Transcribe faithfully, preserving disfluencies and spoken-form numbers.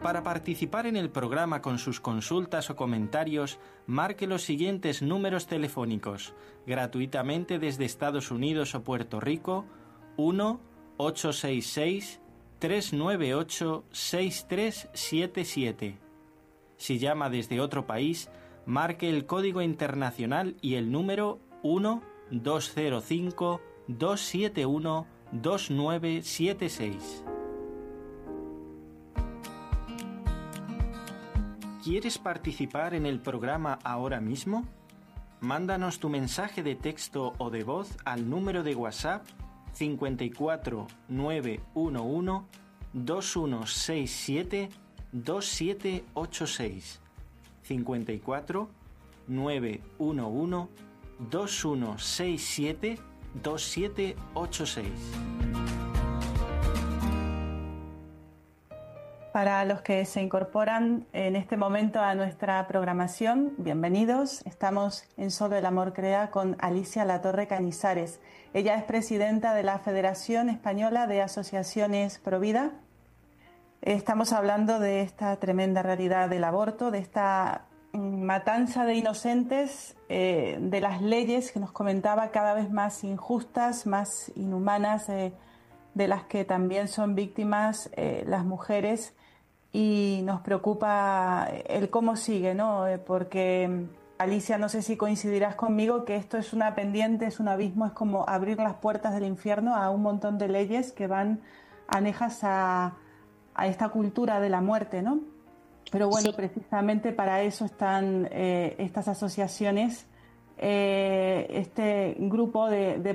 Para participar en el programa con sus consultas o comentarios, marque los siguientes números telefónicos, gratuitamente desde Estados Unidos o Puerto Rico: uno ocho seis seis, tres nueve ocho, seis tres siete siete. Si llama desde otro país, marque el código internacional y el número uno dos cero cinco, dos siete uno, dos nueve siete seis. ¿Quieres participar en el programa ahora mismo? Mándanos tu mensaje de texto o de voz al número de WhatsApp cincuenta y cuatro, nueve uno uno, dos uno seis siete, dos siete ocho seis. cincuenta y cuatro, nueve uno uno, dos uno seis siete, dos siete ocho seis. Para los que se incorporan en este momento a nuestra programación, bienvenidos. Estamos en Solo el Amor Crea con Alicia Latorre Cañizares. Ella es presidenta de la Federación Española de Asociaciones Provida. Estamos hablando de esta tremenda realidad del aborto, de esta matanza de inocentes, eh, de las leyes que nos comentaba cada vez más injustas, más inhumanas, eh, de las que también son víctimas eh, las mujeres. Y nos preocupa el cómo sigue, ¿no? Porque, Alicia, no sé si coincidirás conmigo que esto es una pendiente, es un abismo, es como abrir las puertas del infierno a un montón de leyes que van anejas a, a esta cultura de la muerte, ¿no? Pero bueno, sí, precisamente para eso están eh, estas asociaciones, eh, este grupo de, de